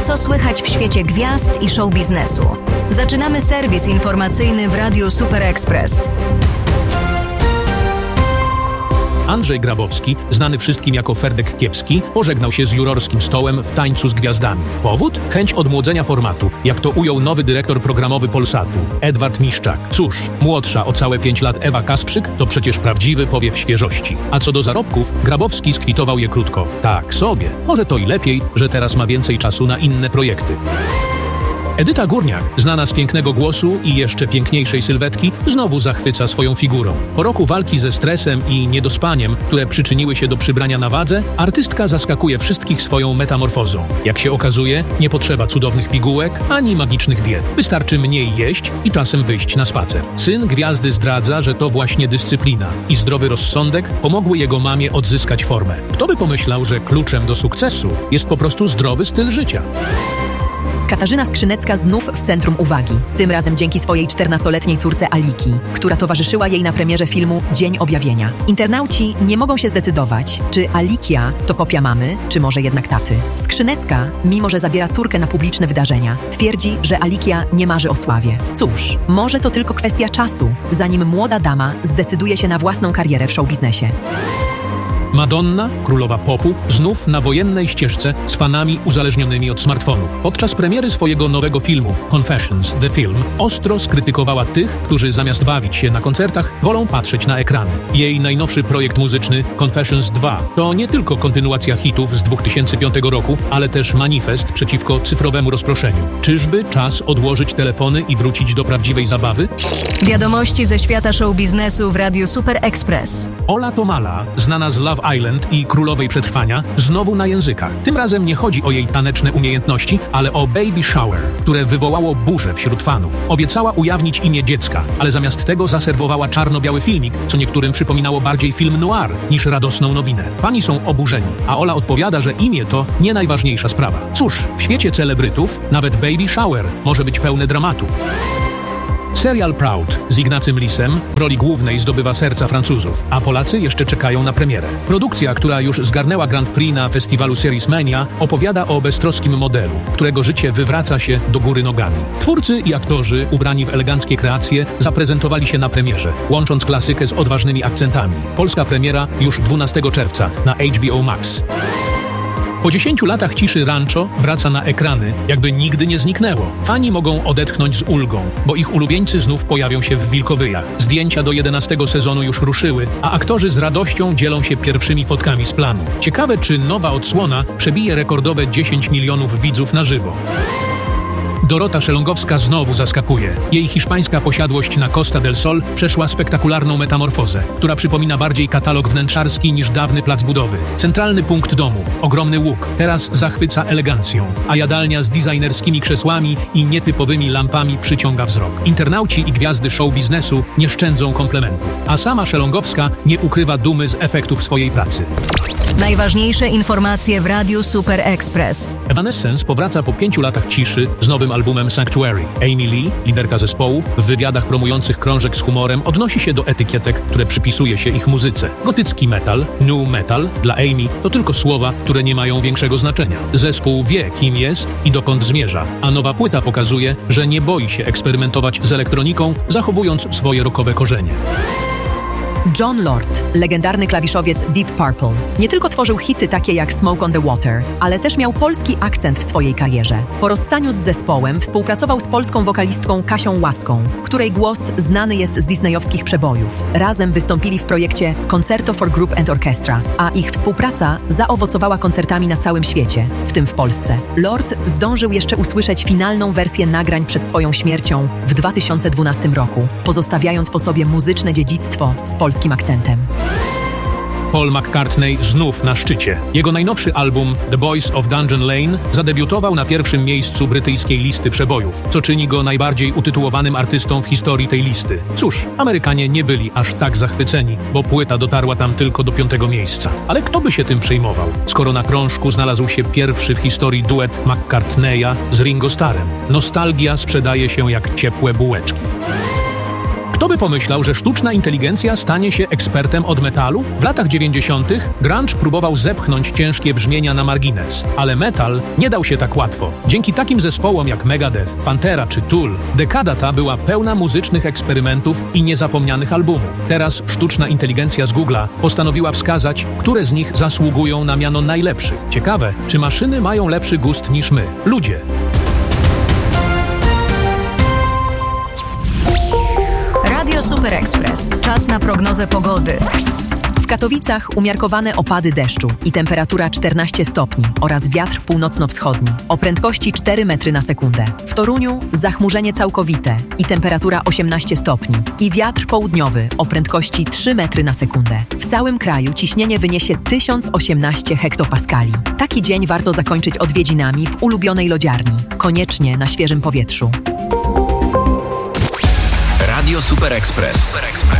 Co słychać w świecie gwiazd i show biznesu? Zaczynamy serwis informacyjny w Radiu Super Express. Andrzej Grabowski, znany wszystkim jako Ferdek Kiepski, pożegnał się z jurorskim stołem w Tańcu z Gwiazdami. Powód? Chęć odmłodzenia formatu, jak to ujął nowy dyrektor programowy Polsatu, Edward Miszczak. Cóż, młodsza o całe 5 lat Ewa Kasprzyk to przecież prawdziwy powiew świeżości. A co do zarobków, Grabowski skwitował je krótko. Tak sobie. Może to i lepiej, że teraz ma więcej czasu na inne projekty. Edyta Górniak, znana z pięknego głosu i jeszcze piękniejszej sylwetki, znowu zachwyca swoją figurą. Po roku walki ze stresem i niedospaniem, które przyczyniły się do przybrania na wadze, artystka zaskakuje wszystkich swoją metamorfozą. Jak się okazuje, nie potrzeba cudownych pigułek ani magicznych diet. Wystarczy mniej jeść i czasem wyjść na spacer. Syn gwiazdy zdradza, że to właśnie dyscyplina i zdrowy rozsądek pomogły jego mamie odzyskać formę. Kto by pomyślał, że kluczem do sukcesu jest po prostu zdrowy styl życia? Katarzyna Skrzynecka znów w centrum uwagi. Tym razem dzięki swojej 14-letniej córce Aliki, która towarzyszyła jej na premierze filmu Dzień Objawienia. Internauci nie mogą się zdecydować, czy Alikia to kopia mamy, czy może jednak taty. Skrzynecka, mimo że zabiera córkę na publiczne wydarzenia, twierdzi, że Alikia nie marzy o sławie. Cóż, może to tylko kwestia czasu, zanim młoda dama zdecyduje się na własną karierę w showbiznesie. Madonna, królowa popu, znów na wojennej ścieżce z fanami uzależnionymi od smartfonów. Podczas premiery swojego nowego filmu Confessions, The Film, ostro skrytykowała tych, którzy zamiast bawić się na koncertach, wolą patrzeć na ekrany. Jej najnowszy projekt muzyczny Confessions 2 to nie tylko kontynuacja hitów z 2005 roku, ale też manifest przeciwko cyfrowemu rozproszeniu. Czyżby czas odłożyć telefony i wrócić do prawdziwej zabawy? Wiadomości ze świata show biznesu w Radiu Super Express. Ola Tomala, znana z Love Island i Królowej Przetrwania, znowu na językach. Tym razem nie chodzi o jej taneczne umiejętności, ale o Baby Shower, które wywołało burzę wśród fanów. Obiecała ujawnić imię dziecka, ale zamiast tego zaserwowała czarno-biały filmik, co niektórym przypominało bardziej film noir niż radosną nowinę. Fani są oburzeni, a Ola odpowiada, że imię to nie najważniejsza sprawa. Cóż, w świecie celebrytów nawet Baby Shower może być pełne dramatów. Serial Proud z Ignacym Lisem w roli głównej zdobywa serca Francuzów, a Polacy jeszcze czekają na premierę. Produkcja, która już zgarnęła Grand Prix na festiwalu Series Mania, opowiada o beztroskim modelu, którego życie wywraca się do góry nogami. Twórcy i aktorzy, ubrani w eleganckie kreacje, zaprezentowali się na premierze, łącząc klasykę z odważnymi akcentami. Polska premiera już 12 czerwca na HBO Max. Po 10 latach ciszy Rancho wraca na ekrany, jakby nigdy nie zniknęło. Fani mogą odetchnąć z ulgą, bo ich ulubieńcy znów pojawią się w Wilkowyjach. Zdjęcia do 11 sezonu już ruszyły, a aktorzy z radością dzielą się pierwszymi fotkami z planu. Ciekawe, czy nowa odsłona przebije rekordowe 10 milionów widzów na żywo. Dorota Szelongowska znowu zaskakuje. Jej hiszpańska posiadłość na Costa del Sol przeszła spektakularną metamorfozę, która przypomina bardziej katalog wnętrzarski niż dawny plac budowy. Centralny punkt domu, ogromny łuk, teraz zachwyca elegancją, a jadalnia z designerskimi krzesłami i nietypowymi lampami przyciąga wzrok. Internauci i gwiazdy show biznesu nie szczędzą komplementów, a sama Szelongowska nie ukrywa dumy z efektów swojej pracy. Najważniejsze informacje w Radiu Super Express. Evanescence powraca po 5 latach ciszy z nowym albumem Sanctuary. Amy Lee, liderka zespołu, w wywiadach promujących krążek z humorem odnosi się do etykietek, które przypisuje się ich muzyce. Gotycki metal, new metal dla Amy to tylko słowa, które nie mają większego znaczenia. Zespół wie, kim jest i dokąd zmierza, a nowa płyta pokazuje, że nie boi się eksperymentować z elektroniką, zachowując swoje rockowe korzenie. Jon Lord, legendarny klawiszowiec Deep Purple, nie tylko tworzył hity takie jak Smoke on the Water, ale też miał polski akcent w swojej karierze. Po rozstaniu z zespołem współpracował z polską wokalistką Kasią Łaską, której głos znany jest z disneyowskich przebojów. Razem wystąpili w projekcie Concerto for Group and Orchestra, a ich współpraca zaowocowała koncertami na całym świecie, w tym w Polsce. Lord zdążył jeszcze usłyszeć finalną wersję nagrań przed swoją śmiercią w 2012 roku, pozostawiając po sobie muzyczne dziedzictwo z polskim akcentem. Paul McCartney znów na szczycie. Jego najnowszy album The Boys of Dungeon Lane zadebiutował na pierwszym miejscu brytyjskiej listy przebojów, co czyni go najbardziej utytułowanym artystą w historii tej listy. Cóż, Amerykanie nie byli aż tak zachwyceni, bo płyta dotarła tam tylko do 5. miejsca. Ale kto by się tym przejmował, skoro na krążku znalazł się pierwszy w historii duet McCartneya z Ringo Starrem. Nostalgia sprzedaje się jak ciepłe bułeczki. Kto by pomyślał, że sztuczna inteligencja stanie się ekspertem od metalu? W latach 90. grunge próbował zepchnąć ciężkie brzmienia na margines, ale metal nie dał się tak łatwo. Dzięki takim zespołom jak Megadeth, Pantera czy Tool, dekada ta była pełna muzycznych eksperymentów i niezapomnianych albumów. Teraz sztuczna inteligencja z Google'a postanowiła wskazać, które z nich zasługują na miano najlepszych. Ciekawe, czy maszyny mają lepszy gust niż my, ludzie. Radio Super Express. Czas na prognozę pogody. W Katowicach umiarkowane opady deszczu i temperatura 14 stopni oraz wiatr północno-wschodni o prędkości 4 metry na sekundę. W Toruniu zachmurzenie całkowite i temperatura 18 stopni i wiatr południowy o prędkości 3 metry na sekundę. W całym kraju ciśnienie wyniesie 1018 hektopaskali. Taki dzień warto zakończyć odwiedzinami w ulubionej lodziarni. Koniecznie na świeżym powietrzu. Radio Super Express.